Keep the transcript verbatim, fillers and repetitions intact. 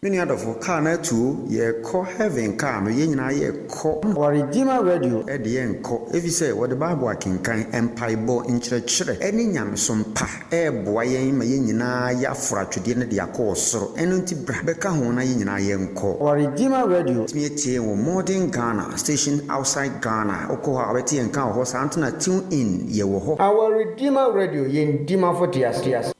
Many other for car na two ye call heaven car no ye nyina ye call our Redeemer Radio e de ye nko if you say what the Bible akenkan empire bo nkyerɛkyerɛ ɛne nyamesom pa e boa ye ma ye nyina ya fra twede ne de akɔ soro ɛno nti bra bɛka ho na ye nyina ye nko our Redeemer Radio me tie wo modern Ghana station outside Ghana okɔ ha bɛtie nka ho sa antena tune in ye wo ho our Redeemer Radio ye ndima for dias dias